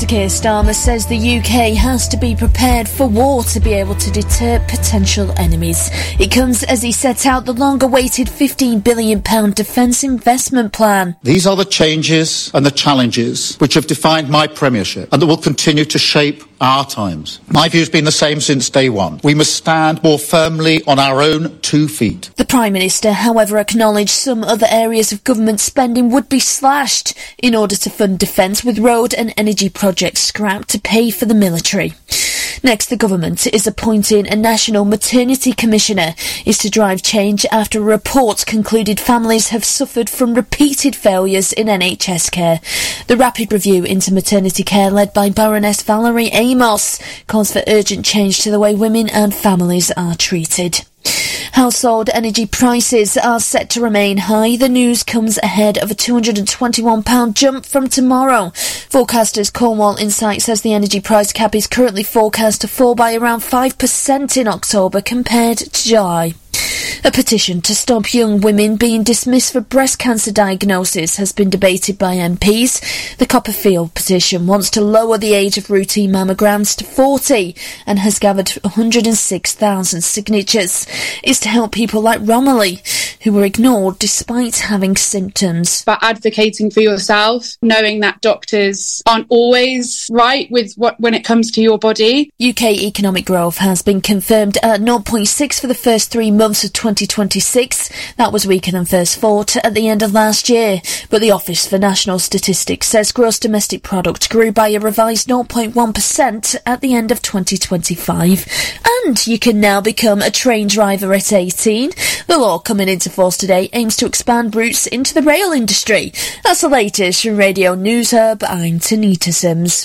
Keir Starmer says the UK has to be prepared for war to be able to deter potential enemies. It comes as he sets out the long-awaited £15 billion defence investment plan. These are the changes and the challenges which have defined my premiership and that will continue to shape our times. My view has been the same since day one. We must stand more firmly on our own 2 feet. The Prime Minister, however, acknowledged some other areas of government spending would be slashed in order to fund defence, with road and energy projects scrapped to pay for the military. Next, the government is appointing a National Maternity Commissioner. Is to drive change after a report concluded families have suffered from repeated failures in NHS care. The rapid review into maternity care led by Baroness Valerie Amos calls for urgent change to the way women and families are treated. Household energy prices are set to remain high. The news comes ahead of a £221 jump from tomorrow. Forecasters Cornwall Insight says the energy price cap is currently forecast to fall by around 5% in October compared to July. A petition to stop young women being dismissed for breast cancer diagnosis has been debated by MPs. The Copperfield petition wants to lower the age of routine mammograms to 40 and has gathered 106,000 signatures. It's to help people like Romilly, who were ignored despite having symptoms. But advocating for yourself, knowing that doctors aren't always right with when it comes to your body. UK economic growth has been confirmed at 0.6 for the first 3 months of 2026. That was weaker than first thought at the end of last year. But the Office for National Statistics says gross domestic product grew by a revised 0.1% at the end of 2025. And you can now become a train driver at 18. The law coming into force today aims to expand routes into the rail industry. That's the latest from Radio News Hub. I'm Tanita Sims.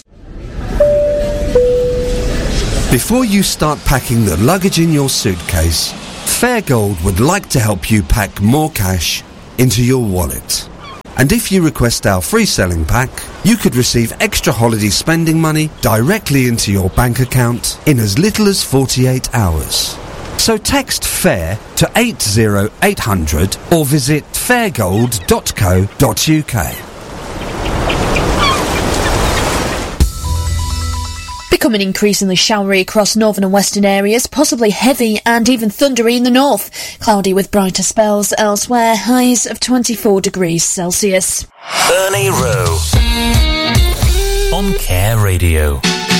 Before you start packing the luggage in your suitcase, Fairgold would like to help you pack more cash into your wallet. And if you request our free selling pack, you could receive extra holiday spending money directly into your bank account in as little as 48 hours. So text FAIR to 80800 or visit fairgold.co.uk. Becoming increasingly showery across northern and western areas, possibly heavy and even thundery in the north. Cloudy with brighter spells elsewhere, highs of 24 degrees Celsius. Ernie Rowe on Care Radio.